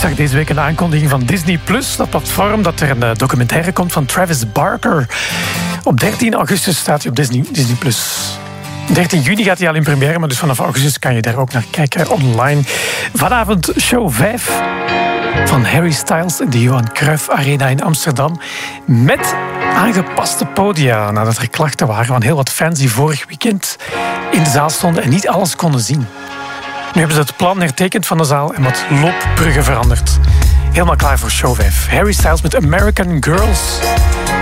zag deze week een aankondiging van Disney+, dat platform, dat er een documentaire komt van Travis Barker. Op 13 augustus staat hij op Disney+. 13 juni gaat hij al in première, maar dus vanaf augustus kan je daar ook naar kijken online. Vanavond show 5 van Harry Styles in de Johan Cruijff Arena in Amsterdam. Met aangepaste podia, nadat er klachten waren van heel wat fans die vorig weekend in de zaal stonden en niet alles konden zien. Nu hebben ze het plan hertekend van de zaal en wat loopbruggen veranderd. Helemaal klaar voor show 5. Harry Styles met American Girls.